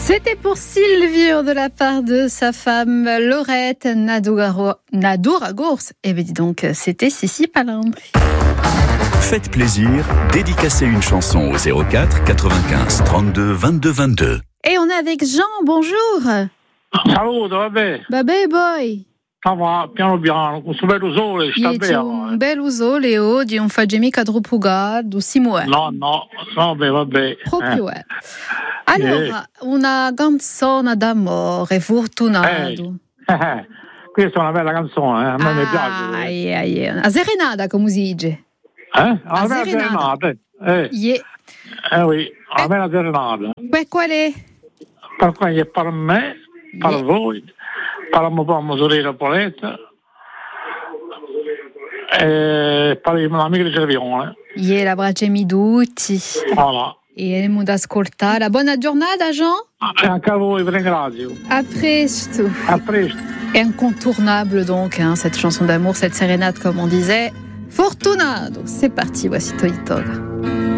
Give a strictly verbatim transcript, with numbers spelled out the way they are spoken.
C'était pour Silvio de la part de sa femme Laurette Nadouragors. Et bien dis donc, c'était Sissi Palindre. Faites plaisir, dédicacez une chanson au zéro quatre quatre-vingt-quinze trente-deux vingt-deux vingt-deux. Et on est avec Jean, bonjour. Saluto, vabbè. Vabbè, boy. Ah, va, piano piano, questo bello sole, sta C'è un bel sole oggi, non fa mica troppo caldo, si muore. No, no, vabbè, vabbè. Proprio, eh. Allora, una canzone d'amore, fortunato. Eh, eh, questa è una bella canzone, eh? A me ah, mi piace. Ai, ai, a serenata, come si dice? Eh? Una a bella serenata. serenata. Eh, Yeah. eh oui, una bella serenata. Beh, qual è? Per quelli per me, per yeah. voi, per la mia sorella Poletta, e per l'amica di Cervione. Yeah, l'abbracciami tutti. Voilà. E andiamo ad ascoltare. Buona giornata, Jean. E anche a voi, vi ringrazio. A presto. A presto. Incontournable donc, hein, cette chanson d'amour, cette sérénade comme on disait. Fortunato, c'est parti, voici Toy Toga.